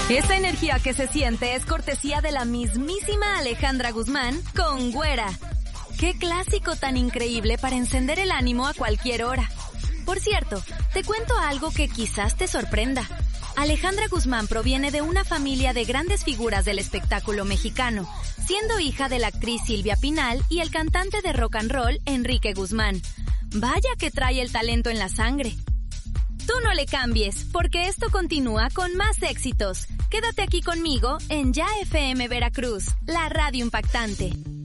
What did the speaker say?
Esa energía que se siente es cortesía de la mismísima Alejandra Guzmán con Güera. ¡Qué clásico tan increíble para encender el ánimo a cualquier hora! Por cierto, te cuento algo que quizás te sorprenda. Alejandra Guzmán proviene de una familia de grandes figuras del espectáculo mexicano, siendo hija de la actriz Silvia Pinal y el cantante de rock and roll Enrique Guzmán. Vaya que trae el talento en la sangre. Tú no le cambies, porque esto continúa con más éxitos. Quédate aquí conmigo en Ya FM Veracruz, la radio impactante.